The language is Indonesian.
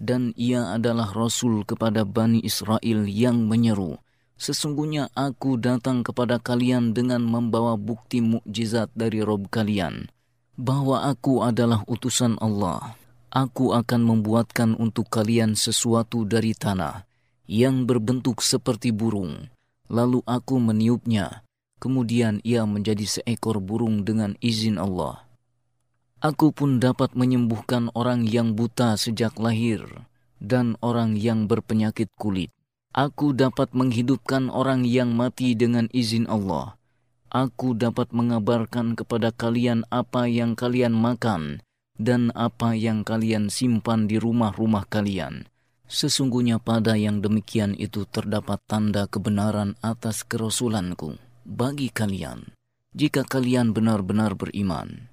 dan ia adalah Rasul kepada Bani Israel yang menyeru, sesungguhnya aku datang kepada kalian dengan membawa bukti mukjizat dari Rabb kalian, bahwa aku adalah utusan Allah. Aku akan membuatkan untuk kalian sesuatu dari tanah yang berbentuk seperti burung. Lalu aku meniupnya, kemudian ia menjadi seekor burung dengan izin Allah. Aku pun dapat menyembuhkan orang yang buta sejak lahir dan orang yang berpenyakit kulit. Aku dapat menghidupkan orang yang mati dengan izin Allah. Aku dapat mengabarkan kepada kalian apa yang kalian makan dan apa yang kalian simpan di rumah-rumah kalian. Sesungguhnya pada yang demikian itu terdapat tanda kebenaran atas kerasulanku bagi kalian, jika kalian benar-benar beriman.